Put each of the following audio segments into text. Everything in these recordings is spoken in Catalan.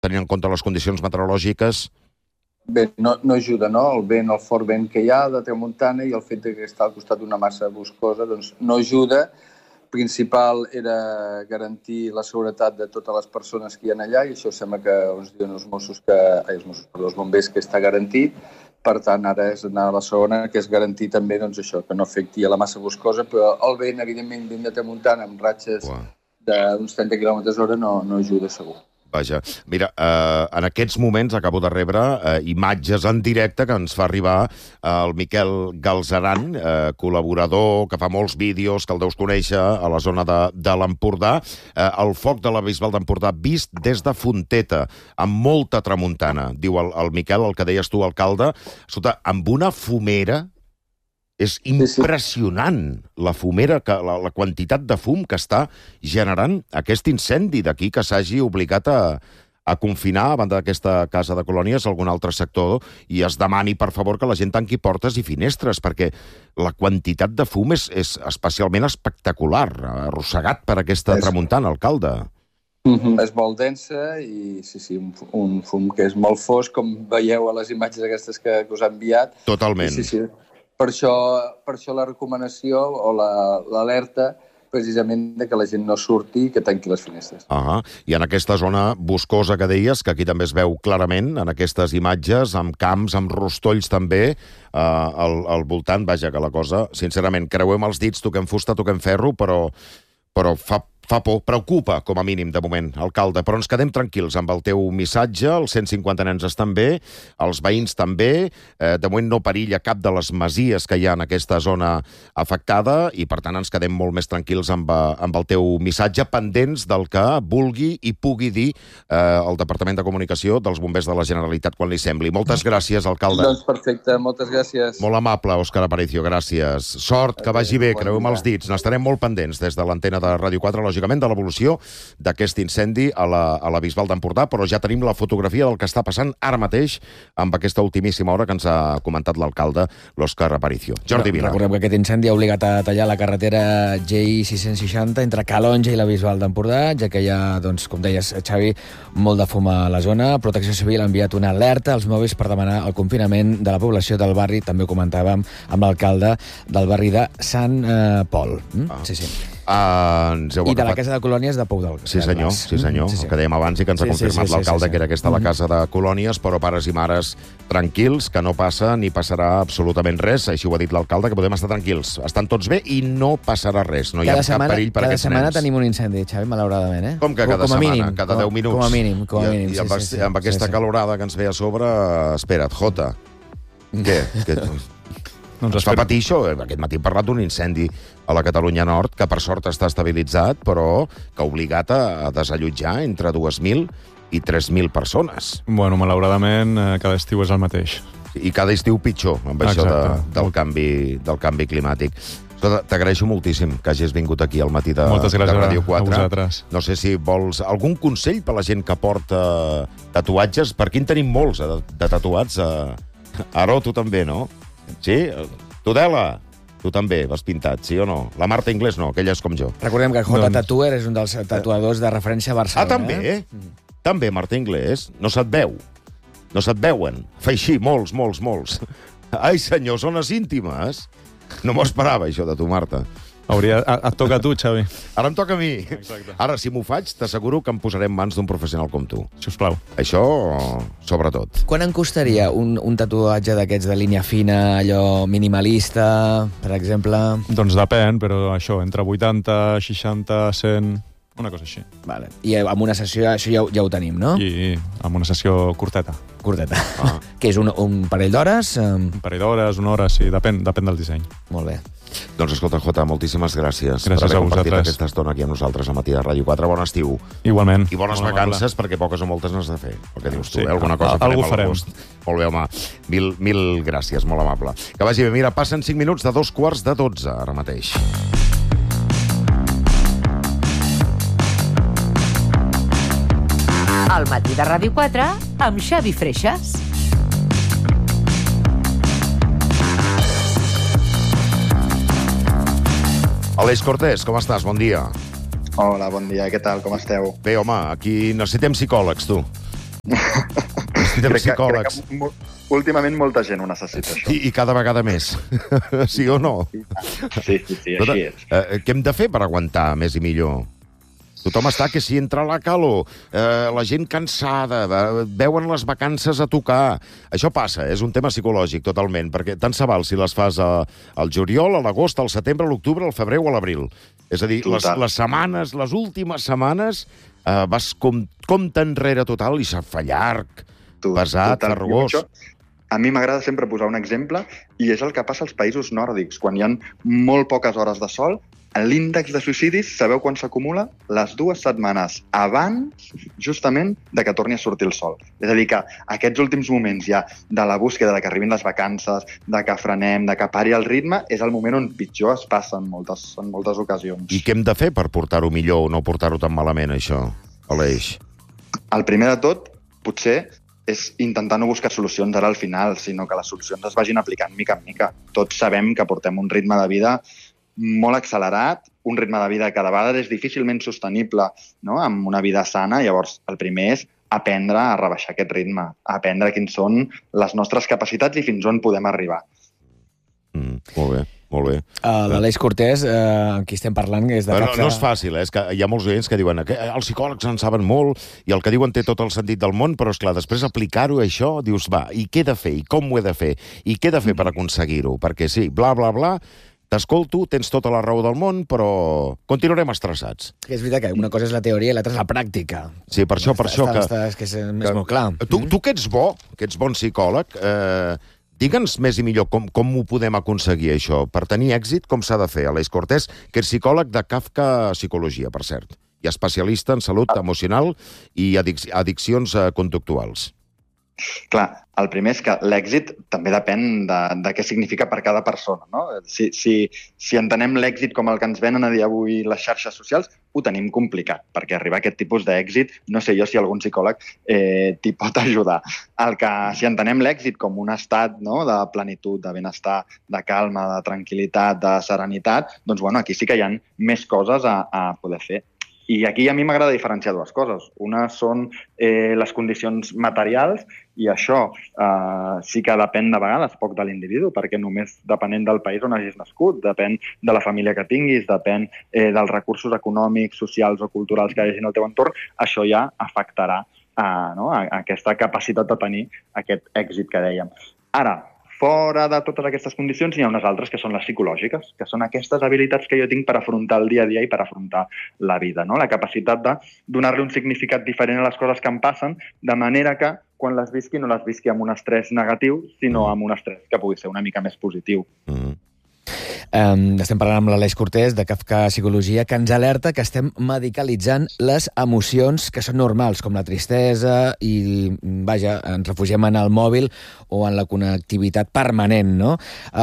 tenint en compte les condicions meteorològiques? Bé, no ajuda, no? El vent, el fort vent que hi ha de tramuntana i el fet que està al costat d'una massa boscosa, doncs no ajuda. Principal era garantir la seguretat de totes les persones que hi ha allà i això sembla que ens diuen els bombers que està garantit. Per tant, ara és anar a la segona, que és garantir també doncs, això, que no afecti a la massa boscosa, però el vent, evidentment, vent de tramuntana amb ratxes d'uns 30 km/h no ajuda segur. Vaja, mira, en aquests moments acabo de rebre imatges en directe que ens fa arribar el Miquel Galzeran, col·laborador que fa molts vídeos, que el deus conèixer a la zona de l'Empordà. El foc de la Bisbal d'Empordà vist des de Fonteta, amb molta tramuntana. Diu el Miquel, el que deies tu, alcalde, escolta, amb una fumera. És impressionant la fumera, la quantitat de fum que està generant aquest incendi d'aquí, que s'hagi obligat a confinar a banda d'aquesta casa de colònies algun altre sector, i es demani, per favor, que la gent tanqui portes i finestres, perquè la quantitat de fum és especialment espectacular, arrossegat per aquesta tramuntana, alcalde. És molt densa i sí, un fum que és molt fosc, com veieu a les imatges aquestes que us ha enviat. Totalment. Sí. Per això la recomanació o l'alerta precisament de que la gent no surti i que tanqui les finestres. I en aquesta zona boscosa que deies, que aquí també es veu clarament, en aquestes imatges, amb camps, amb rostolls també, al voltant, vaja, que la cosa, sincerament, creuem els dits, toquem fusta, toquem ferro, però fa por, preocupa, com a mínim, de moment, alcalde. Però ens quedem tranquils amb el teu missatge, els 150 nens estan bé, els veïns també, de moment no perilla cap de les masies que hi ha en aquesta zona afectada i, per tant, ens quedem molt més tranquils amb el teu missatge, pendents del que vulgui i pugui dir el Departament de Comunicació dels Bombers de la Generalitat quan li sembli. Moltes gràcies, alcalde. Doncs perfecte, moltes gràcies. Molt amable, Òscar Aparicio, gràcies. Sort, que vagi bé, creuem els dits. N'estarem molt pendents des de l'antena de Ràdio 4, lògicament, de l'evolució d'aquest incendi a la Bisbal d'Empordà, però ja tenim la fotografia del que està passant ara mateix amb aquesta ultimíssima hora que ens ha comentat l'alcalde, l'Òscar Aparicio. Jordi Vila. Recordem que aquest incendi ha obligat a tallar la carretera GI 660 entre Calonge i la Bisbal d'Empordà, ja que hi ha, doncs, com deies, Xavi, molt de fum a la zona. Protecció Civil ha enviat una alerta als mòbils per demanar el confinament de la població del barri, també ho comentàvem amb l'alcalde del barri de Sant Pol. Sí. I de la casa de colònies de Pou del Sí, senyor. El que dèiem abans i que ens ha confirmat l'alcalde, que era aquesta la casa de colònies, però pares i mares tranquils, que no passa ni passarà absolutament res. Així ho ha dit l'alcalde, que podem estar tranquils. Estan tots bé i no passarà res. No hi ha cap perill per aquests nens. Cada setmana tenim un incendi, Xavi, malauradament, Com que cada setmana? Cada 10 minuts? Com a mínim. I amb aquesta calorada que ens ve a sobre, espera't, Jota. Què? Es fa patir això. Aquest matí hem parlat d'un incendi a la Catalunya Nord, que per sort està estabilitzat, però que ha obligat a desallotjar entre 2.000 i 3.000 persones. Bueno, malauradament, cada estiu és el mateix. I cada estiu pitjor, amb això del canvi climàtic. T'agraeixo moltíssim que hagis vingut aquí al matí de Ràdio 4. A vosaltres. No sé si vols algun consell per la gent que porta tatuatges. Per aquí en tenim molts de tatuats. Aro, tu també, no? Sí? Tudela, tu també vas pintat, sí o no? La Marta Inglés no, aquella és com jo. Recordem que J. Tatuer és un dels tatuadors de referència a Barcelona. També? També, Marta Inglés? No se't veu? No se't veuen? Fa així, molts. Ai, senyor, zones íntimes? No m'ho esperava, això de tu, Marta. Et toca a tu, Xavi. Ara em toca a mi. Exacte. Ara, si m'ho faig, t'asseguro que em posaré en mans d'un professional com tu. Sisplau. Això, sobretot. Quan em costaria un tatuatge d'aquests de línia fina, allò minimalista, per exemple? Doncs depèn, però això, entre 80, 60, 100... Una cosa així. Vale. I amb una sessió, això ja ho tenim, no? I amb una sessió curteta. Que és un parell d'hores? Un parell d'hores, una hora, sí, depèn del disseny. Molt bé. Doncs escolta, Jota, moltíssimes gràcies per haver compartit aquesta estona aquí amb nosaltres al matí de Ràdio 4. Bon estiu. Igualment. I bones vacances, perquè poques o moltes n'has de fer. El que dius tu, alguna cosa farem. Molt bé, home. Mil gràcies, molt amable. Que vagi bé. Mira, passen 5 minuts de 11:45 ara mateix. Al matí de Ràdio 4 amb Xavi Freixas. Aleix Cortés, com estàs? Bon dia. Hola, bon dia. Què tal? Com esteu? Bé, home, aquí necessitem psicòlegs, tu. Necessitem psicòlegs. Crec que últimament molta gent ho necessita, això. I cada vegada més. Sí o no? Sí, així és. Què hem de fer per aguantar més i millor? Tothom està que si entra la calor, la gent cansada, veuen les vacances a tocar. Això passa, és un tema psicològic totalment, perquè tant se val si les fas al juliol, a l'agost, al setembre, a l'octubre, al febrer o a l'abril. És a dir, les setmanes, les últimes setmanes, vas compte enrere total i se'n fa llarg, pesat, farragós. A mi m'agrada sempre posar un exemple, i és el que passa als països nòrdics. Quan hi ha molt poques hores de sol, l'índex de suïcidis, sabeu quan s'acumula? Les 2 setmanes abans, justament, de que torni a sortir el sol. És a dir, que aquests últims moments ja de la búsqueda, de que arribin les vacances, de que frenem, de que pari el ritme, és el moment on pitjor es passa en moltes ocasions. I què hem de fer per portar-ho millor o no portar-ho tan malament, això, Aleix? El primer de tot, potser, és intentar no buscar solucions ara al final, sinó que les solucions es vagin aplicant mica en mica. Tots sabem que portem un ritme de vida molt accelerat, un ritme de vida que de vegades és difícilment sostenible, no?, amb una vida sana. Llavors, el primer és aprendre a rebaixar aquest ritme, aprendre quins són les nostres capacitats i fins on podem arribar. Molt bé, molt bé. L'Aleix Cortés, amb qui estem parlant, és de No és fàcil, és que hi ha molts oients que diuen que els psicòlegs en saben molt i el que diuen té tot el sentit del món, però, esclar, després aplicar-ho a això, dius, va, i què he de fer? I com ho he de fer? I què he de fer per aconseguir-ho? Perquè sí, bla, bla, bla, t'escolto, tens tota la raó del món, però continuarem estressats. És veritat que una cosa és la teoria i l'altra és la pràctica. Sí, per això que és més molt clar. Tu que ets bon psicòleg, digue'ns més i millor com ho podem aconseguir, això. Per tenir èxit, com s'ha de fer? Aleix Cortés, que és psicòleg de Kafka Psicologia, per cert, i especialista en salut emocional i addiccions conductuals. Clar, el primer és que l'èxit també depèn de què significa per cada persona, no? Si entenem l'èxit com el que ens venen a dir avui les xarxes socials, ho tenim complicat, perquè arribar a aquest tipus d'èxit, no sé jo si algun psicòleg t'hi pot ajudar. Si entenem l'èxit com un estat, no?, de plenitud, de benestar, de calma, de tranquil·litat, de serenitat, doncs bueno, aquí sí que hi ha més coses a poder fer. I aquí a mi m'agrada diferenciar dues coses. Una són les condicions materials, i això sí que depèn de vegades poc de l'individu, perquè només depenent del país on hagis nascut, depèn de la família que tinguis, depèn dels recursos econòmics, socials o culturals que hi hagi al teu entorn, això ja afectarà aquesta capacitat de tenir aquest èxit que dèiem. Ara, fora de totes aquestes condicions hi ha unes altres que són les psicològiques, que són aquestes habilitats que jo tinc per afrontar el dia a dia i per afrontar la vida, no? La capacitat de donar-li un significat diferent a les coses que em passen, de manera que quan les visqui no les visqui amb un estrès negatiu, sinó amb un estrès que pugui ser una mica més positiu. Estem parlant amb l'Aleix Cortés de Kafka Psicologia, que ens alerta que estem medicalitzant les emocions que són normals, com la tristesa i, vaja, ens refugiem en el mòbil o en la connectivitat permanent, no?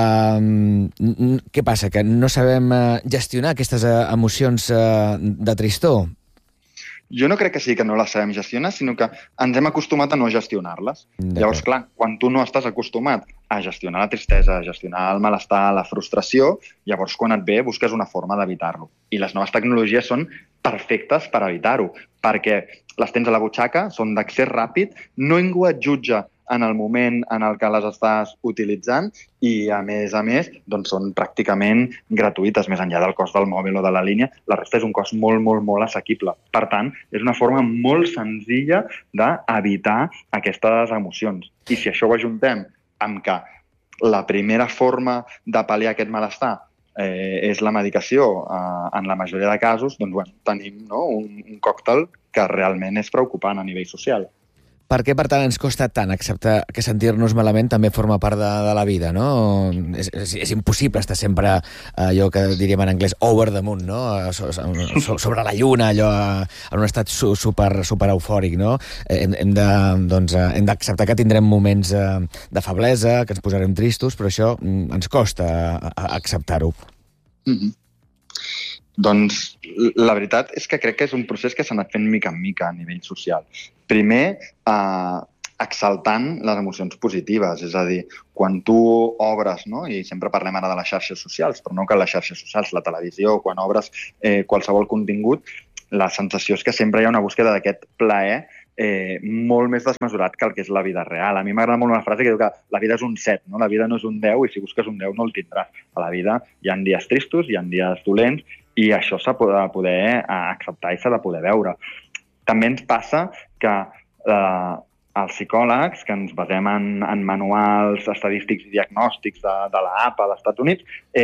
Què passa? Que no sabem gestionar aquestes emocions de tristor? Jo no crec que sigui que no les sabem gestionar, sinó que ens hem acostumat a no gestionar-les. Llavors, clar, quan tu no estàs acostumat a gestionar la tristesa, a gestionar el malestar, la frustració, llavors quan et ve busques una forma d'evitar-lo. I les noves tecnologies són perfectes per evitar-ho, perquè les tens a la butxaca, són d'accés ràpid, ningú et jutja en el moment en el que les estàs utilitzant i, a més, doncs són pràcticament gratuïtes, més enllà del cost del mòbil o de la línia. La resta és un cost molt, molt, molt assequible. Per tant, és una forma molt senzilla d'evitar aquestes emocions. I si això ho ajuntem amb que la primera forma de pal·liar aquest malestar és la medicació en la majoria de casos, doncs bueno, tenim un còctel que realment és preocupant a nivell social. Per què, per tant, ens costa tant acceptar que sentir-nos malament també forma part de la vida, no? És impossible estar sempre, allò que diríem en anglès, over the moon, no? Sobre la lluna, allò, en un estat super eufòric, no? Hem d'acceptar que tindrem moments de feblesa, que ens posarem tristos, però això ens costa acceptar-ho. Doncs la veritat és que crec que és un procés que s'ha anat fent mica en mica a nivell social. Primer, exaltant les emocions positives, és a dir, quan tu obres, no? I sempre parlem ara de les xarxes socials, però no que les xarxes socials, la televisió, quan obres qualsevol contingut, la sensació és que sempre hi ha una búsqueda d'aquest plaer molt més desmesurat que el que és la vida real. A mi m'agrada molt una frase que diu que la vida és un 7, no? La vida no és un 10 i si busques un 10 no el tindràs. A la vida hi ha dies tristos, hi ha dies dolents i això s'ha de poder acceptar i s'ha de poder veure. També ens passa que els psicòlegs, que ens basem en manuals estadístics i diagnòstics de l'APA als Estats Units,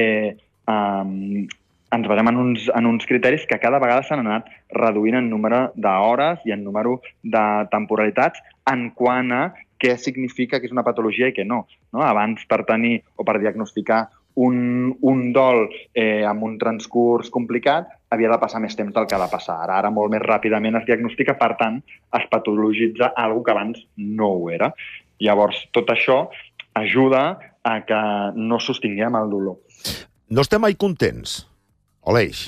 ens basem en uns criteris que cada vegada s'han anat reduint en número d'hores i en número de temporalitats en quant a què significa que és una patologia i què no. Abans, per tenir o per diagnosticar un dol amb un transcurs complicat, havia de passar més temps del que ha de passar. Ara molt més ràpidament es diagnostica, per tant, es patologitza alguna que abans no ho era. Llavors, tot això ajuda a que no sostinguem el dolor. No estem mai contents, Aleix?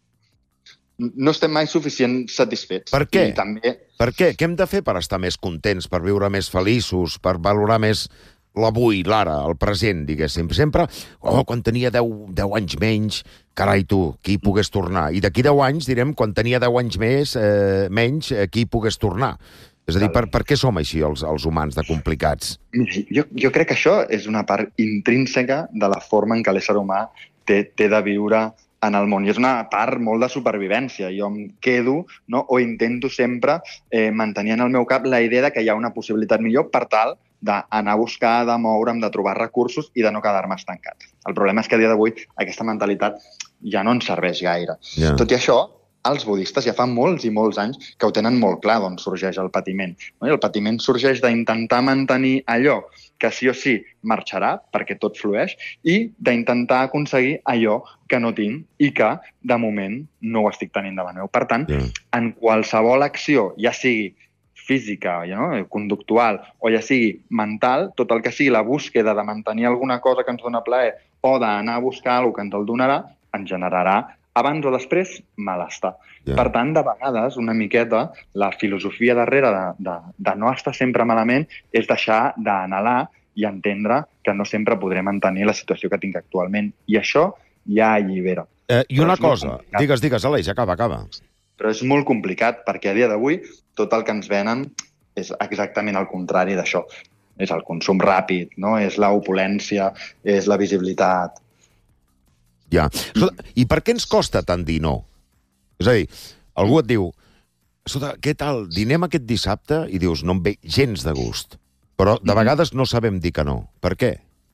No estem mai suficient satisfets. Per què? I també... Per què? Què hem de fer per estar més contents, per viure més feliços, per valorar més l'avui, l'ara, el present, diguéssim? Sempre, quan tenia 10 anys menys, carai tu, qui hi pogués tornar? I d'aquí 10 anys direm, quan tenia 10 anys menys, qui hi pogués tornar? És a dir, per què som així, els humans, de complicats? Jo crec que això és una part intrínseca de la forma en què l'ésser humà té de viure en el món. I és una part molt de supervivència. Jo em quedo, o intento sempre mantenir en el meu cap la idea que hi ha una possibilitat millor per tal d'anar a buscar, de moure'm, de trobar recursos i de no quedar-me estancat. El problema és que a dia d'avui aquesta mentalitat ja no ens serveix gaire. Yeah. Tot i això, els budistes ja fa molts i molts anys que ho tenen molt clar d'on sorgeix el patiment. I el patiment sorgeix d'intentar mantenir allò que sí o sí marxarà, perquè tot flueix, i d'intentar aconseguir allò que no tinc i que, de moment, no ho estic tenint davant meu. Per tant, en qualsevol acció, ja sigui física, conductual, o ja sigui mental, tot el que sigui la búsqueda de mantenir alguna cosa que ens dona plaer o d'anar a buscar alguna que ens el donarà, ens generarà abans o després, malestar. Yeah. Per tant, de vegades, una miqueta, la filosofia darrere de no estar sempre malament és deixar d'anhelar i entendre que no sempre podré mantenir la situació que tinc actualment. I això ja allibera. I una cosa, digues, Aleix, acaba. Però és molt complicat, perquè a dia d'avui tot el que ens venen és exactament el contrari d'això. És el consum ràpid, és l'opulència, és la visibilitat. Ja. I per què ens costa tant dir no? És a dir, algú et diu, escolta, què tal, dinem aquest dissabte? I dius, no em ve gens de gust. Però de vegades no sabem dir que no. Per què?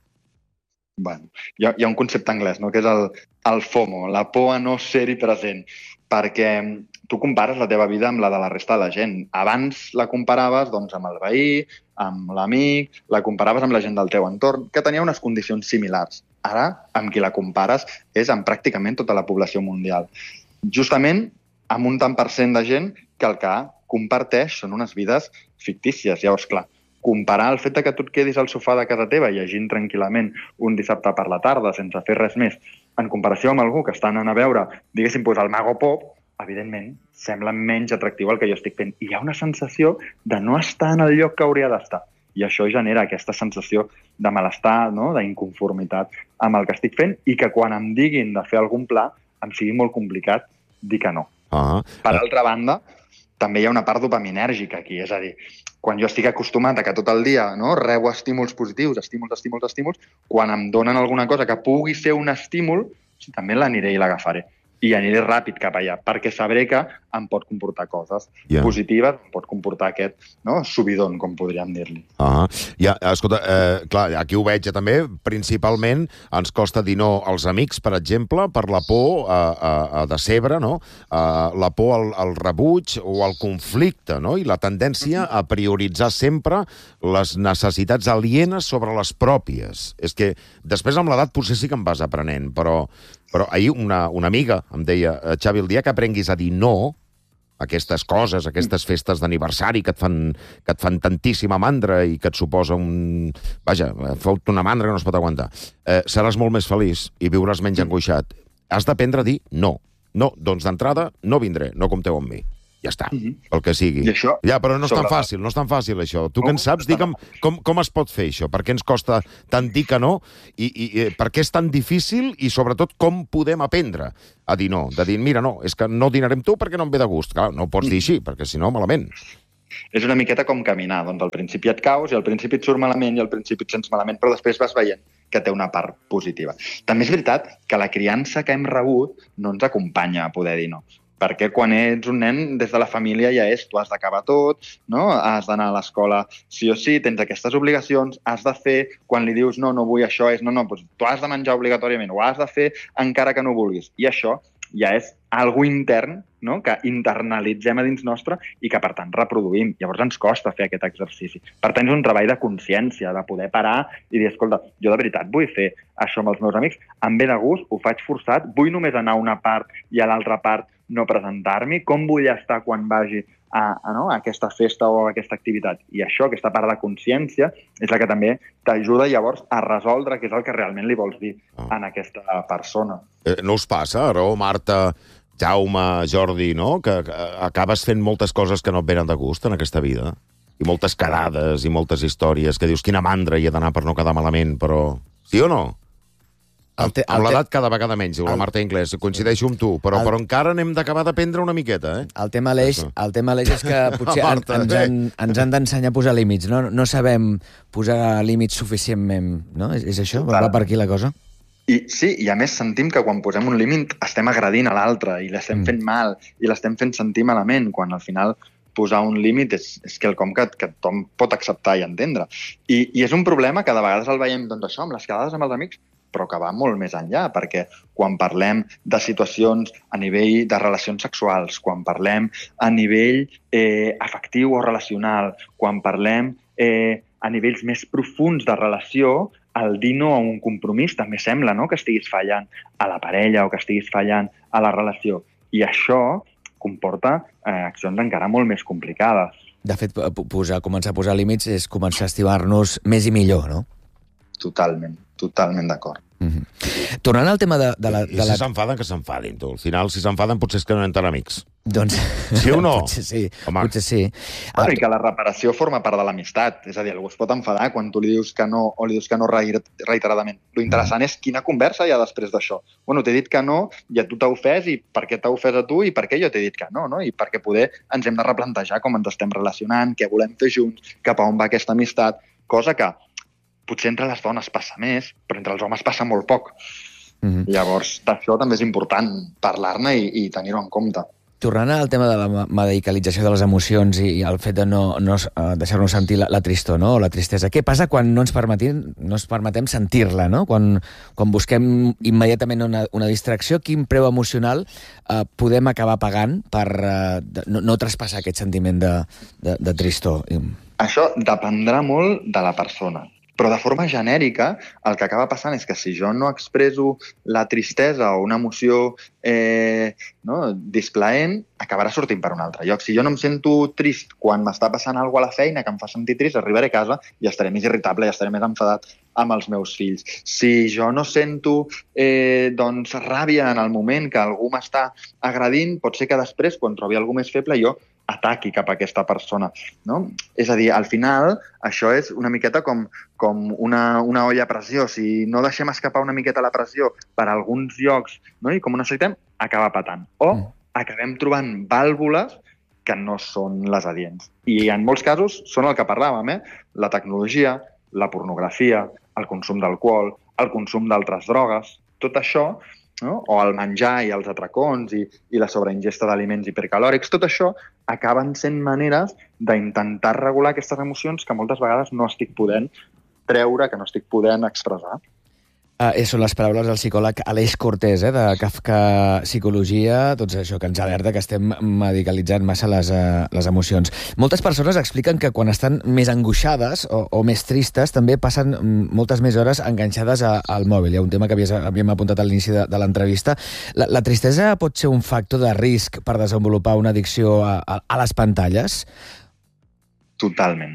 Bueno, hi ha un concepte anglès, que és el FOMO, la por a no ser-hi present, perquè tu compares la teva vida amb la de la resta de la gent. Abans la comparaves amb el veí, amb l'amic, la comparaves amb la gent del teu entorn, que tenia unes condicions similars. Ara, amb qui la compares és amb pràcticament tota la població mundial. Justament amb un tant per cent de gent que el que comparteix són unes vides fictícies. Llavors, clar, comparar el fet que tu et quedis al sofà de casa teva llegint tranquil·lament un dissabte per la tarda sense fer res més, en comparació amb algú que està anant a veure, diguéssim, el Mago Pop, evidentment, sembla menys atractiu el que jo estic fent. I hi ha una sensació de no estar en el lloc que hauria d'estar. I això genera aquesta sensació de malestar, d'inconformitat amb el que estic fent i que quan em diguin de fer algun pla em sigui molt complicat dir que no. Per altra banda, també hi ha una part dopaminèrgica aquí, és a dir, quan jo estic acostumat a que tot el dia rebo estímuls positius, estímuls, quan em donen alguna cosa que pugui ser un estímul, també l'aniré i l'agafaré. I aniré ràpid cap allà, perquè sabré que em pot comportar coses positives, em pot comportar aquest subidon, com podríem dir-li. Escolta, clar, aquí ho veig també, principalment ens costa dir no als amics, per exemple, per la por a decebre, la por al rebuig o al conflicte, i la tendència a prioritzar sempre les necessitats alienes sobre les pròpies. És que després amb l'edat potser sí que em vas aprenent, però ahir una amiga em deia, Xavi, el dia que aprenguis a dir no a aquestes coses, a aquestes festes d'aniversari que et fan tantíssima mandra i que et suposa fot una mandra que no es pot aguantar, seràs molt més feliç i viuràs menys angoixat. Has d'aprendre a dir no. No, doncs d'entrada no vindré, no compteu amb mi. Ja està, el que sigui. Però no és tan fàcil, això. Tu que en saps, digue'm com es pot fer això? Per què ens costa tant dir que no? I per què és tan difícil? I sobretot, com podem aprendre a dir no? De dir, mira, no, és que no dinaré amb tu perquè no em ve de gust. Clar, no ho pots dir així, perquè si no, malament. És una miqueta com caminar. Doncs al principi et caus i al principi et surt malament i al principi et sents malament, però després vas veient que té una part positiva. També és veritat que la criança que hem rebut no ens acompanya a poder dir no. Perquè quan ets un nen, des de la família ja és, tu has d'acabar tot, no? Has d'anar a l'escola sí o sí, tens aquestes obligacions, has de fer, quan li dius no, no vull això, és no, doncs tu has de menjar obligatòriament, ho has de fer encara que no vulguis. I això ja és algo intern, no? Que internalitzem a dins nostre i que, per tant, reproduïm. Llavors ens costa fer aquest exercici. Per tant, és un treball de consciència, de poder parar i dir, escolta, jo de veritat vull fer això amb els meus amics, em ve de gust, ho faig forçat, vull només anar a una part i a l'altra part no presentar-m'hi, com vull estar quan vagi a aquesta festa o a aquesta activitat. I això, aquesta part de consciència, és la que també t'ajuda llavors a resoldre què és el que realment li vols dir a aquesta persona. No us passa, Aaró, Marta, Jaume, Jordi, no? Que acabes fent moltes coses que no et venen de gust en aquesta vida. I moltes quedades i moltes històries que dius quina mandra hi ha d'anar per no quedar malament, però... Sí o no? Amb l'edat cada vegada menys, diu la Marta Inglés, coincideixo amb tu, però encara n'hem d'acabar d'aprendre una miqueta, eh? El tema l'eix és que potser ens han d'ensenyar a posar límits, no? No sabem posar límits suficientment, no? És això? Va per aquí la cosa? I sí, i a més sentim que quan posem un límit estem agredint a l'altre i l'estem fent mal i l'estem fent sentir malament, quan al final posar un límit és quelcom que tothom pot acceptar i entendre. I és un problema que de vegades el veiem, doncs això, amb les quedades amb els amics, però que va molt més enllà, perquè quan parlem de situacions a nivell de relacions sexuals, quan parlem a nivell afectiu o relacional, quan parlem a nivells més profuns de relació, el dir no a un compromís també sembla, no?, que estiguis fallant a la parella o que estiguis fallant a la relació. I això comporta accions encara molt més complicades. De fet, començar a posar límits és començar a estimar-nos més i millor, no? Totalment d'acord. Tornant al tema de la... I si s'enfaden, que s'enfadin, tu. Al final, si s'enfaden, potser és que no eren tan amics. Doncs... Sí o no? Potser sí, home. potser sí. I que la reparació forma part de l'amistat. És a dir, algú es pot enfadar quan tu li dius que no o li dius que no reiteradament. Lo interessant és quina conversa hi ha després d'això. Bueno, t'he dit que no i a tu t'ha ofès i per què t'ha ofès a tu i per què jo t'he dit que no, no? I perquè poder ens hem de replantejar com ens estem relacionant, què volem fer junts, cap a on va aquesta amistat, cosa que potser entre les dones passa més, però entre els homes passa molt poc. Llavors, d'això també és important parlar-ne i tenir-ho en compte. Tornant al tema de la medicalització de les emocions i el fet de no deixar-nos sentir la tristor, no?, o la tristesa. Què passa quan no ens permetem sentir-la, no? Quan busquem immediatament una distracció, quin preu emocional podem acabar pagant per no traspassar aquest sentiment de tristor? Això dependrà molt de la persona. Però de forma genèrica, el que acaba passant és que si jo no expreso la tristesa o una emoció displaent, acabarà sortint per un altre lloc. Si jo no em sento trist quan m'està passant alguna cosa a la feina que em fa sentir trist, arribaré a casa i estaré més irritable i estaré més enfadat amb els meus fills. Si jo no sento ràbia en el moment que algú m'està agredint, pot ser que després, quan trobi algú més feble, jo ataqui cap a aquesta persona, no? És a dir, al final, això és una miqueta com una olla a pressió. Si no deixem escapar una miqueta la pressió per alguns llocs, no?, i com ho necessitem, acaba patant. O acabem trobant vàlvules que no són les adients. I en molts casos són el que parlàvem, la tecnologia, la pornografia, el consum d'alcohol, el consum d'altres drogues, tot això, no?, o el menjar i els atracons i la sobreingesta d'aliments hipercalòrics, tot això acaben sent maneres d'intentar regular aquestes emocions que moltes vegades no estic podent treure, que no estic podent expressar. Són les paraules del psicòleg Aleix Cortés, de Kafka Psicologia, doncs això, que ens alerta que estem medicalitzant massa les emocions. Moltes persones expliquen que quan estan més angoixades o més tristes també passen moltes més hores enganxades al mòbil. Hi ha un tema que havíem apuntat a l'inici de l'entrevista. La tristesa pot ser un factor de risc per desenvolupar una addicció a les pantalles? Totalment.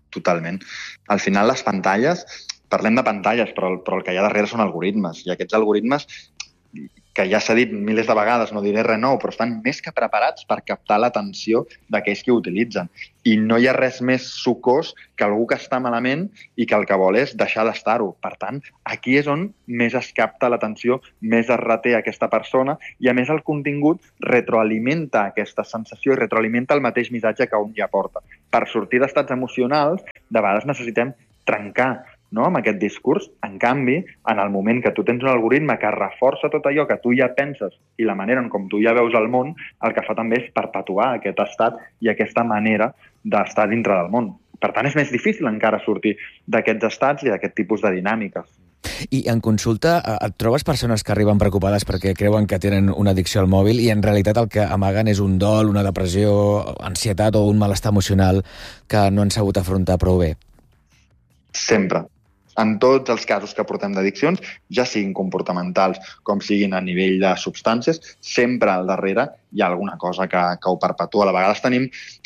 Al final, les pantalles... Parlem de pantalles, però el que hi ha darrere són algoritmes. I aquests algoritmes que ja s'ha dit milers de vegades, no diré res nou, però estan més que preparats per captar l'atenció d'aquells que ho utilitzen. I no hi ha res més sucós que algú que està malament i que el que vol és deixar d'estar-ho. Per tant, aquí és on més es capta l'atenció, més es reté aquesta persona i, a més, el contingut retroalimenta aquesta sensació i retroalimenta el mateix missatge que un ja porta. Per sortir d'estats emocionals, de vegades necessitem trencar, no?, amb aquest discurs. En canvi, en el moment que tu tens un algoritme que reforça tot allò que tu ja penses i la manera en com tu ja veus el món, el que fa també és perpetuar aquest estat i aquesta manera d'estar dintre del món. Per tant, és més difícil encara sortir d'aquests estats i d'aquest tipus de dinàmiques. I en consulta et trobes persones que arriben preocupades perquè creuen que tenen una addicció al mòbil i en realitat el que amaguen és un dol, una depressió, ansietat o un malestar emocional que no han sabut afrontar prou bé? Sempre. En tots els casos que portem d'addiccions, ja siguin comportamentals com siguin a nivell de substàncies, sempre al darrere hi ha alguna cosa que ho perpetua. A vegades tenim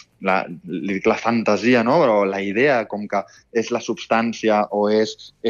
la fantasia, no?, però la idea com que és la substància o és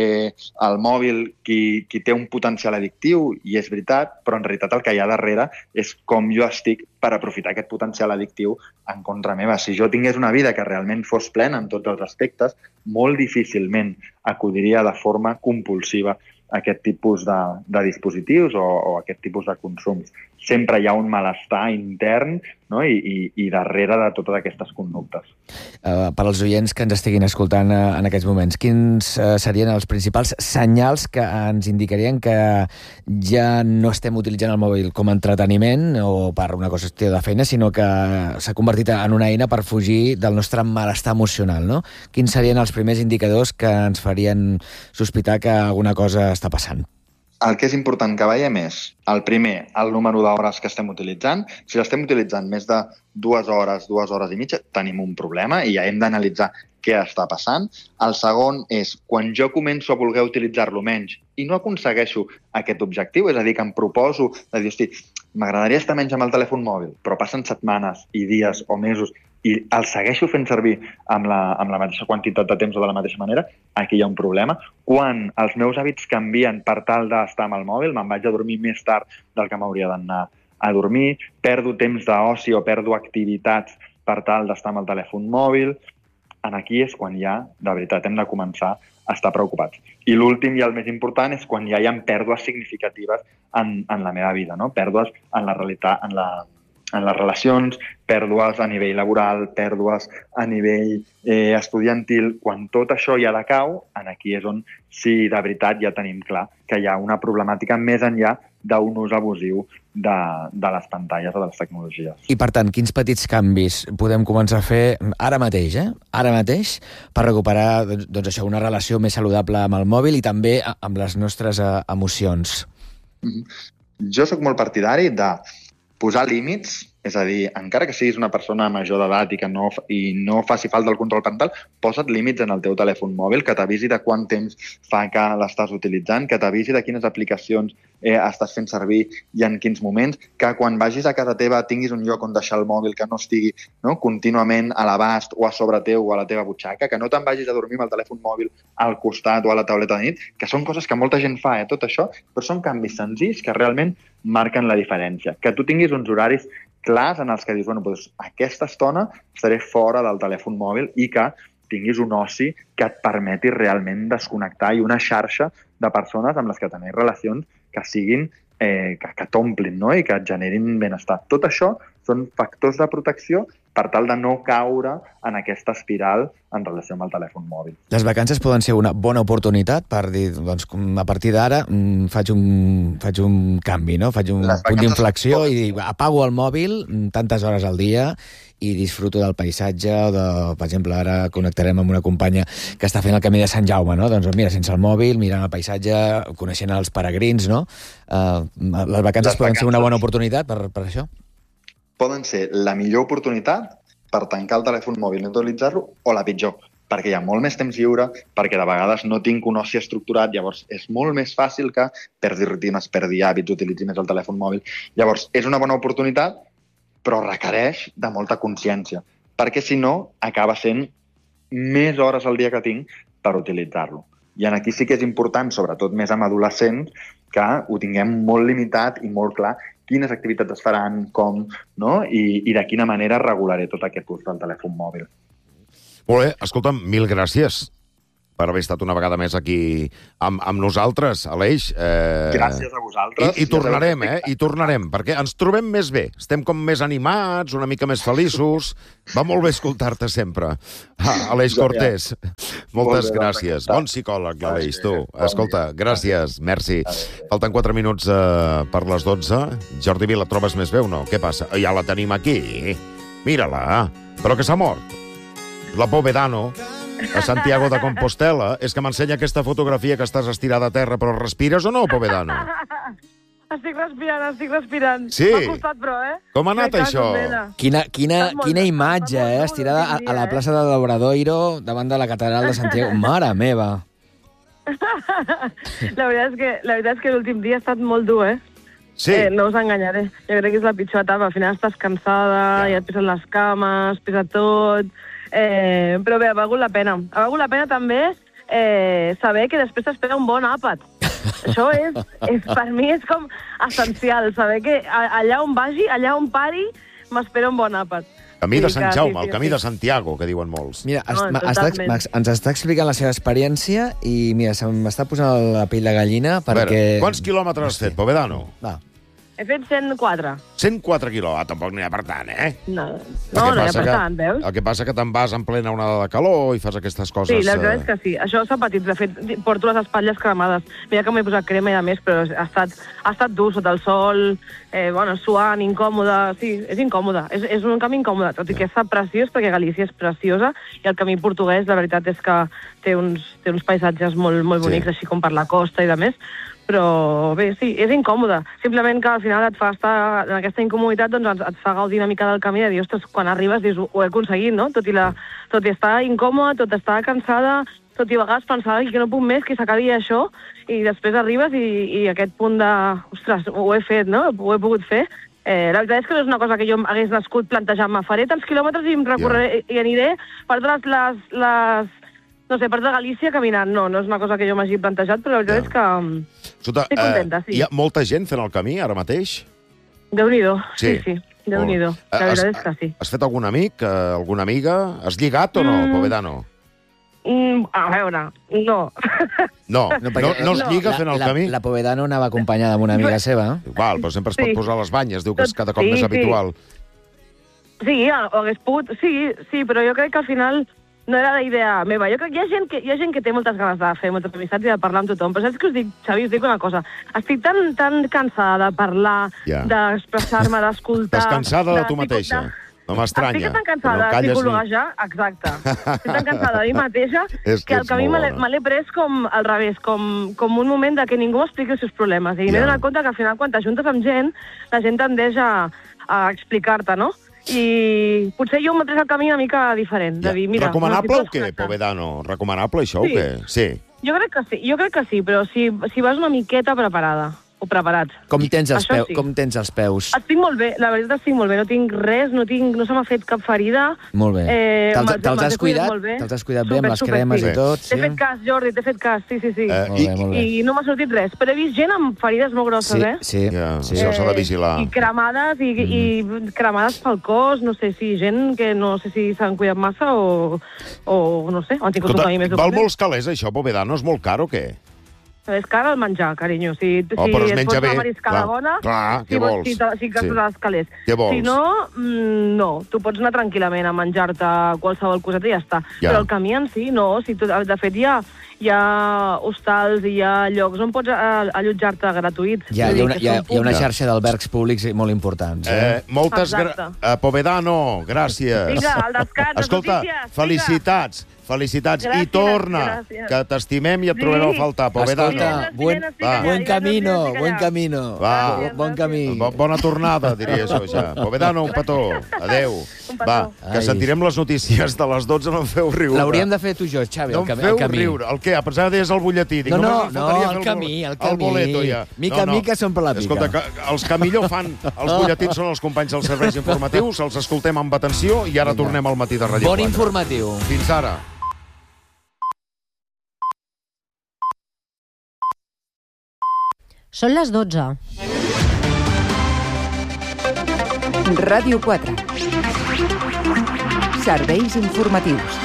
el mòbil qui té un potencial addictiu, i és veritat, però en realitat el que hi ha darrere és com jo estic per aprofitar aquest potencial addictiu en contra meva. Si jo tingués una vida que realment fos plena en tots els aspectes, molt difícilment acudiria de forma compulsiva a aquest tipus de dispositius o aquest tipus de consums. Sempre hi ha un malestar intern, no?, i darrere de totes aquestes conductes. Per als oients que ens estiguin escoltant en aquests moments, quins serien els principals senyals que ens indicarien que ja no estem utilitzant el mòbil com a entreteniment o per una qüestió de feina, sinó que s'ha convertit en una eina per fugir del nostre malestar emocional, no? Quins serien els primers indicadors que ens farien sospitar que alguna cosa està passant? El que és important que veiem és, el primer, el número d'hores que estem utilitzant. Si l'estem utilitzant més de 2 hores, 2 hores i mitja, tenim un problema i ja hem d'analitzar què està passant. El segon és, quan jo començo a voler utilitzar-lo menys i no aconsegueixo aquest objectiu, és a dir, que em proposo de dir, hosti, m'agradaria estar menys amb el telèfon mòbil, però passen setmanes i dies o mesos i el segueixo fent servir amb la mateixa quantitat de temps o de la mateixa manera, aquí hi ha un problema. Quan els meus hàbits canvien per tal d'estar amb el mòbil, me'n vaig a dormir més tard del que m'hauria d'anar a dormir, perdo temps d'oci o perdo activitats per tal d'estar amb el telèfon mòbil. Aquí és quan ja, de veritat, hem de començar a estar preocupats. I l'últim i el més important és quan ja hi ha pèrdues significatives en la meva vida, no? Pèrdues en la realitat, en les relacions, pèrdues a nivell laboral, pèrdues a nivell estudiantil. Quan tot això ja decau, aquí és on sí, de veritat, ja tenim clar que hi ha una problemàtica més enllà d'un ús abusiu de les pantalles o de les tecnologies. I, per tant, quins petits canvis podem començar a fer ara mateix, ara mateix, per recuperar doncs això, una relació més saludable amb el mòbil i també amb les nostres emocions? Jo sóc molt partidari de posar límits, és a dir, encara que siguis una persona major d'edat i no faci falta el control parental, posa't límits en el teu telèfon mòbil, que t'avisi de quant temps fa que l'estàs utilitzant, que t'avisi de quines aplicacions estàs fent servir i en quins moments, que quan vagis a casa teva tinguis un lloc on deixar el mòbil que no estigui contínuament a l'abast o a sobre teu o a la teva butxaca, que no te'n vagis a dormir amb el telèfon mòbil al costat o a la tauleta de nit, que són coses que molta gent fa, tot això, però són canvis senzills que realment marquen la diferència. Que tu tinguis uns horaris clars en els que dius, aquesta estona estaré fora del telèfon mòbil i que tinguis un oci que et permeti realment desconnectar i una xarxa de persones amb les que tenir relacions que siguin, que t'omplin, no?, i que et generin benestar. Tot això són factors de protecció per tal de no caure en aquesta espiral en relació amb el telèfon mòbil. Les vacances poden ser una bona oportunitat per dir, doncs, a partir d'ara faig un canvi, no? Faig un punt d'inflexió i apago el mòbil tantes hores al dia i disfruto del paisatge o per exemple, ara connectarem amb una companya que està fent el camí de Sant Jaume, no? Doncs mira, sense el mòbil, mirant el paisatge, coneixent els peregrins, no? Les vacances poden ser una bona oportunitat per això? Poden ser la millor oportunitat per tancar el telèfon mòbil i no utilitzar-lo, o la pitjor, perquè hi ha molt més temps lliure, perquè de vegades no tinc un oci estructurat, llavors és molt més fàcil que perdi rutines, perdi hàbits, utilitzi més el telèfon mòbil. Llavors, és una bona oportunitat, però requereix de molta consciència, perquè si no, acaba sent més hores al dia que tinc per utilitzar-lo. I aquí sí que és important, sobretot més amb adolescents, que ho tinguem molt limitat i molt clar quines activitats es faran, com, no? I de quina manera regularé tot aquest ús del telèfon mòbil. Molt bé, escolta'm, mil gràcies per haver estat una vegada més aquí amb nosaltres, Aleix. Gràcies a vosaltres. I tornarem, I tornarem, perquè ens trobem més bé. Estem com més animats, una mica més feliços. Va molt bé escoltar-te sempre. Aleix Cortés, moltes gràcies. Bon psicòleg, Aleix, tu. Escolta, gràcies, merci. Falten 4 minuts per les 12. Jordi Vila, trobes més bé o no? Què passa? Ja la tenim aquí. Mira-la. Però que s'ha mort. La Povedano, a Santiago de Compostela. És que m'ensenya aquesta fotografia que estàs estirada a terra, però respires o no, Povedano? Estic respirant. Sí? M'ha costat, però, Com ha anat això? Quina imatge, estirada a la plaça de l'Obradoiro, davant de la catedral de Santiago. Mare meva! La veritat és que l'últim dia ha estat molt dur, Sí. No us enganyaré. Jo crec que és la pitjor etapa. Al final estàs cansada, ja et pesen les cames, pesa tot. Però bé, ha valgut la pena. Ha valgut la pena també saber que després t'espera un bon àpat. Això per mi és com essencial, saber que allà on vagi, allà on pari, m'espera un bon àpat. Camí de Sant Jaume, el camí de Santiago, que diuen molts. Mira, ens està explicant la seva experiència i, mira, se m'està posant la pell de gallina perquè... A veure, quants quilòmetres has fet, Povedano? Va. He fet 104. 104 quilòmetres, tampoc n'hi ha per tant, No n'hi ha per tant, veus? El que passa que te'n vas en plena onada de calor i fas aquestes coses... Sí, la veritat és que sí. Això s'ha patit. De fet, porto les espatlles cremades. Mira que m'he posat crema i a més, però ha estat dur sota el sol, suant, incòmode... Sí, és incòmode. És un camí incòmode, tot i que està preciós, perquè Galícia és preciosa, i el camí portuguès, la veritat és que té uns paisatges molt bonics, així com per la costa i de més. Però bé, sí, és incòmode. Simplement que al final et fa estar en aquesta incomoditat, doncs et fa gaudir una mica del camí de dir, ostres, quan arribes dius, ho he aconseguit, no? Tot i estar incòmode, tot estar cansada, tot i a vegades pensar que no puc més, que s'acabi això, i després arribes i aquest punt de, ostres, ho he fet, no? Ho he pogut fer. La veritat és que no és una cosa que jo hagués nascut plantejant-me. Faré tants quilòmetres i em recorreré i aniré per totes les no sé, per de Galícia caminant. No és una cosa que jo m'hagi plantejat, però la veritat és que estic contenta, sí. Hi ha molta gent fent el camí ara mateix? Déu-n'hi-do, sí. Déu-n'hi-do. La veritat és que sí. Has fet algun amic, alguna amiga? Has lligat o no, Povedano? A veure, no. No es lliga fent el camí? La Povedano anava acompanyada amb una amiga seva. Val, però sempre es pot posar les banyes, diu que és cada cop més habitual. Sí, ho hagués pogut, sí, però jo crec que al final no era la idea meva. Jo crec que hi ha gent que té moltes ganes de fer moltes amistats i de parlar amb tothom. Però saps què us dic, Xavi? Us dic una cosa. Estic tan cansada de parlar, d'expressar-me, d'escoltar... Estàs cansada de tu mateixa. No m'estranya. Estic tan cansada de psicologar, exacte. Estic tan cansada de mi mateixa que el camí me l'he pres com al revés, com un moment de que ningú m'expliqui els seus problemes. I m'he donat compte que al final, quan t'ajuntes amb gent, la gent tendeix a explicar-te, no? I potser jo m'he pres el camí una mica diferent. De dir, mira, recomanable o què, Povedano? Recomanable això o què? Sí. Jo crec que sí, però si vas una miqueta preparada o preparat. Com tens els peus? Estic molt bé, la veritat estic molt bé. No tinc res, no se m'ha fet cap ferida. Molt bé. Te'ls has cuidat? Te'ls has cuidat bé amb les cremes i tot? T'he fet cas, Jordi, t'he fet cas, sí. Molt bé. I no m'ha sortit res. Però he vist gent amb ferides molt grosses, Sí. Això s'ha de vigilar. I cremades, i cremades pel cos, no sé si gent que no sé si s'han cuidat massa o no sé, han tingut un camí més val molts calés, això, Povedano? És molt car o què? És car el menjar, carinyo. Si et però es menja pots bé. una mariscada bona, què vols? Si gastes els calés. Què vols? Si no, no. Tu pots anar tranquil·lament a menjar-te qualsevol coseta i ja està. Però el camí en si, no. De fet, hi ha hostals i hi ha llocs on pots allotjar-te gratuïts. Hi ha una xarxa d'albergs públics molt importants. Moltes Povedano, gràcies. Vinga, al descans, escolta, felicitats. I torna, que t'estimem i et trobem a faltar, Povedano. Buen camino. Bon camí. Bona tornada, diria això ja. Povedano, un petó. Adéu. Va, que sentirem les notícies de les 12, no em feu riure. L'hauríem de fer tu i jo, Xavi, el camí. No em feu riure. El què? A pensar que deies el butlletí. No, el camí. El boleto, ja. Mica són per la pica. Escolta, els que millor fan els butlletins són els companys dels serveis informatius, els escoltem amb atenció i ara tornem al matí de Ràdio 4. Bon informatiu. Fins ara. Són les 12. Ràdio 4. Serveis informatius.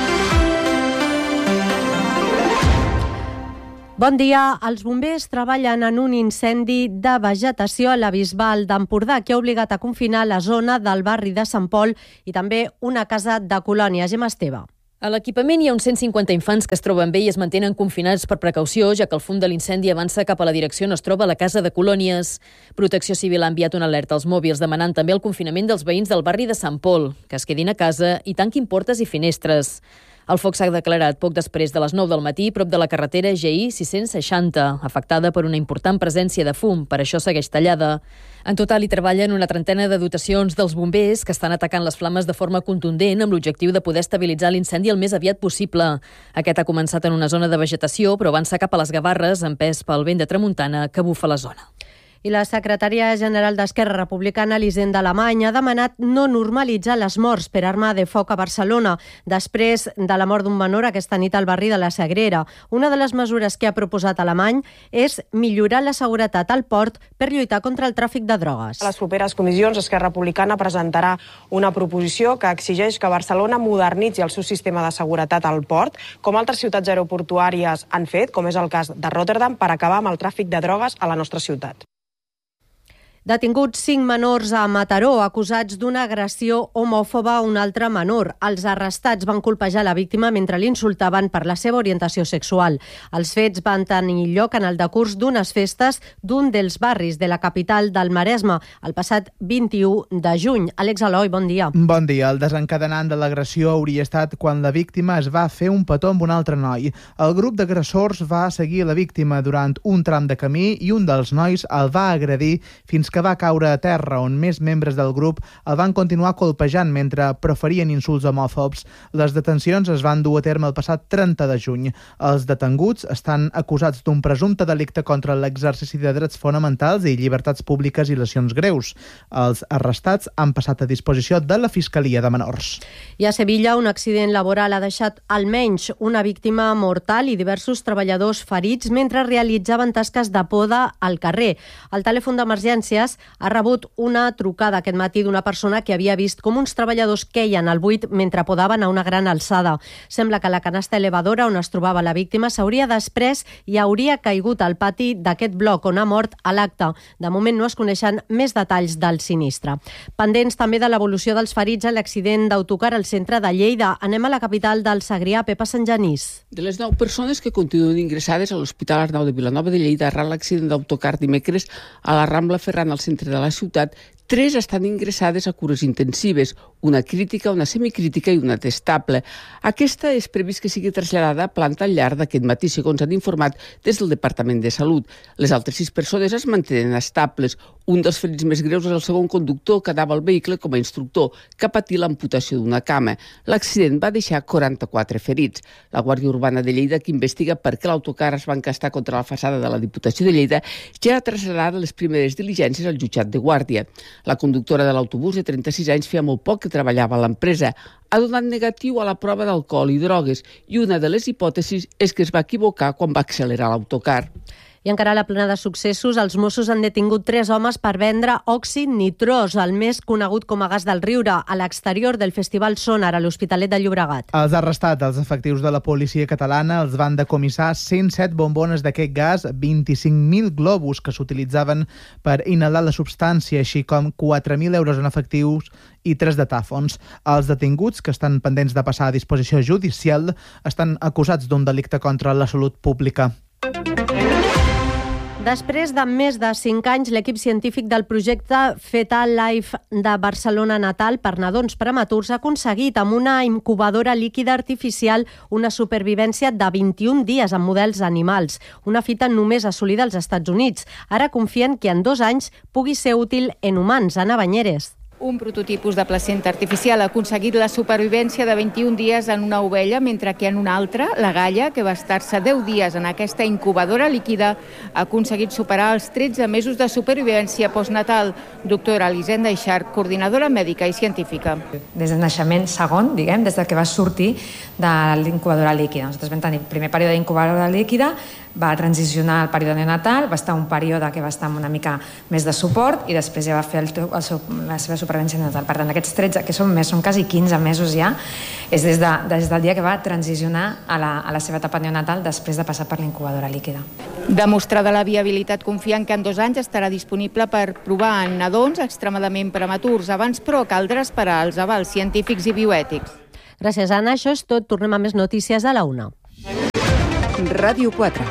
Bon dia. Els bombers treballen en un incendi de vegetació a la Bisbal d'Empordà que ha obligat a confinar la zona del barri de Sant Pol i també una casa de colònia. Gemma Esteve. A l'equipament hi ha uns 150 infants que es troben bé i es mantenen confinats per precaució, ja que el fum de l'incendi avança cap a la direcció on es troba la casa de colònies. Protecció Civil ha enviat una alerta als mòbils demanant també el confinament dels veïns del barri de Sant Pol, que es quedin a casa i tanquin portes i finestres. El foc s'ha declarat poc després de les 9 del matí prop de la carretera GI 660, afectada per una important presència de fum, per això segueix tallada. En total hi treballen una trentena de dotacions dels bombers que estan atacant les flames de forma contundent amb l'objectiu de poder estabilitzar l'incendi el més aviat possible. Aquest ha començat en una zona de vegetació, però avança cap a les Gavarres, empès pel vent de tramuntana que bufa la zona. I la secretària general d'Esquerra Republicana, Elisenda Alemany, ha demanat no normalitzar les morts per arma de foc a Barcelona després de la mort d'un menor aquesta nit al barri de la Sagrera. Una de les mesures que ha proposat Alemany és millorar la seguretat al port per lluitar contra el tràfic de drogues. A les properes comissions, Esquerra Republicana presentarà una proposició que exigeix que Barcelona modernitzi el seu sistema de seguretat al port, com altres ciutats aeroportuàries han fet, com és el cas de Rotterdam, per acabar amb el tràfic de drogues a la nostra ciutat. Detinguts 5 menors a Mataró, acusats d'una agressió homòfoba a un altre menor. Els arrestats van colpejar la víctima mentre l'insultaven per la seva orientació sexual. Els fets van tenir lloc en el decurs d'unes festes d'un dels barris de la capital del Maresme, el passat 21 de juny. Àlex Eloi, bon dia. Bon dia. El desencadenant de l'agressió hauria estat quan la víctima es va fer un petó amb un altre noi. El grup d'agressors va seguir la víctima durant un tram de camí i un dels nois el va agredir fins que va caure a terra, on més membres del grup el van continuar colpejant mentre proferien insults homòfobs. Les detencions es van dur a terme el passat 30 de juny. Els detenguts estan acusats d'un presumpte delicte contra l'exercici de drets fonamentals i llibertats públiques i lesions greus. Els arrestats han passat a disposició de la Fiscalia de Menors. I a Sevilla, un accident laboral ha deixat almenys una víctima mortal i diversos treballadors ferits mentre realitzaven tasques de poda al carrer. El telèfon d'emergències ha rebut una trucada aquest matí d'una persona que havia vist com uns treballadors queien al buit mentre podaven a una gran alçada. Sembla que la canasta elevadora on es trobava la víctima s'hauria desprès i hauria caigut al pati d'aquest bloc on ha mort a l'acte. De moment no es coneixen més detalls del sinistre. Pendents també de l'evolució dels ferits a l'accident d'autocar al centre de Lleida. Anem a la capital del Segrià, Pepa Sant Genís. De les 9 persones que continuen ingressades a l'Hospital Arnau de Vilanova de Lleida arran l'accident d'autocar dimecres a la Rambla Ferran al centre de la ciutat, 3 estan ingressades a cures intensives, una crítica, una semicrítica i una testable. Aquesta és previst que sigui traslladada a planta al llarg d'aquest matí, segons han informat des del Departament de Salut. Les altres 6 persones es mantenen estables. Un dels ferits més greus és el segon conductor que anava al vehicle com a instructor, que ha patit l'amputació d'una cama. L'accident va deixar 44 ferits. La Guàrdia Urbana de Lleida, que investiga per què l'autocar es va encastar contra la façana de la Diputació de Lleida, ja ha traslladat les primeres diligències al jutjat de Guàrdia. La conductora de l'autobús, de 36 anys, feia molt poc que treballava a l'empresa. Ha donat negatiu a la prova d'alcohol i drogues i una de les hipòtesis és que es va equivocar quan va accelerar l'autocar. I encara a la plena de successos, els Mossos han detingut 3 homes per vendre òxid nitrós, el més conegut com a gas del riure, a l'exterior del Festival Sonar, a l'Hospitalet de Llobregat. Els arrestats, els efectius de la policia catalana, els van decomissar 107 bombones d'aquest gas, 25.000 globus que s'utilitzaven per inhalar la substància, així com 4.000 euros en efectius i 3 datàfons. Els detinguts, que estan pendents de passar a disposició judicial, estan acusats d'un delicte contra la salut pública. Després de més de 5 anys, l'equip científic del projecte Fetal Life de Barcelona Natal per nadons prematurs ha aconseguit amb una incubadora líquida artificial una supervivència de 21 dies amb models animals, una fita només assolida als Estats Units. Ara confien que en 2 anys pugui ser útil en humans. Anna Banyeres. Un prototipus de placenta artificial ha aconseguit la supervivència de 21 dies en una ovella, mentre que en una altra, la galla, que va estar-se 10 dies en aquesta incubadora líquida, ha aconseguit superar els 13 mesos de supervivència postnatal. Doctora Elisenda Ixart, coordinadora mèdica i científica. Des del naixement segon, diguem, des que va sortir de l'incubadora líquida. Nosaltres vam tenir el primer període d'incubadora líquida, va transicionar al període neonatal, va estar un període que va estar amb una mica més de suport i després ja va fer la seva supervivència neonatal. Per tant, aquests 13, que són quasi 15 mesos ja, és des del dia que va transicionar a la seva etapa neonatal després de passar per l'incubadora líquida. Demostrada la viabilitat, confiant que en 2 anys estarà disponible per provar en nadons extremadament prematurs. Abans, però, caldrà esperar els avals científics i bioètics. Gràcies, Anna. Això és tot. Tornem a més notícies a la 1. Ràdio 4.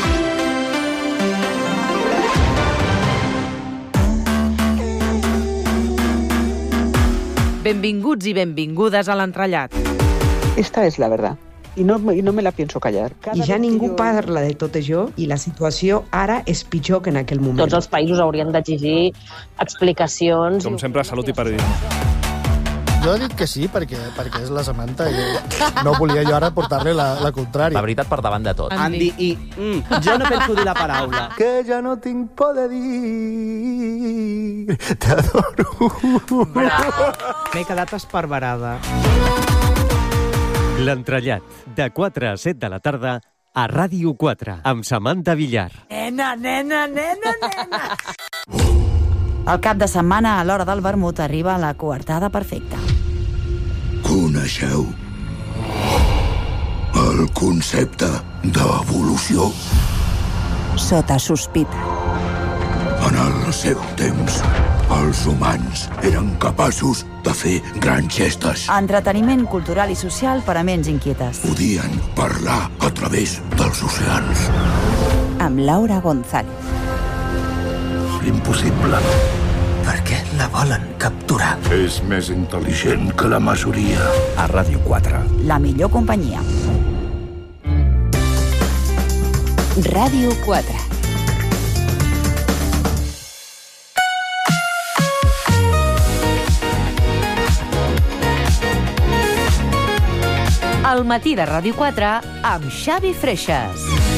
Benvinguts i benvingudes a l'entrellat. Esta es la verdad. I no me la pienso callar. I ja ningú parla de tot això i la situació ara és pitjor que en aquell moment. Tots els països haurien d'exigir explicacions. Com sempre, salut i periodisme. Jo he dit que sí, perquè és la Samantha i no volia jo ara portar-li la contrària. La veritat per davant de tot. Andy i... jo no penso dir la paraula. Que ja no tinc por de dir... T'adoro. M'he quedat esparverada. L'entrellat, de 4 a 7 de la tarda, a Ràdio 4, amb Samantha Villar. Nena, nena, nena, nena. El cap de setmana, a l'hora del vermut, arriba la coartada perfecta. Coneixeu el concepte d'evolució? Sota sospita. En el seu temps, els humans eren capaços de fer grans gestes. Entreteniment cultural i social per a ments inquietes. Podien parlar a través dels oceans. Amb Laura González. Impossible. Per què la volen capturar? És més intel·ligent que la majoria. A Ràdio 4. La millor companyia. Ràdio 4. El matí de Ràdio 4 amb Xavi Freixas.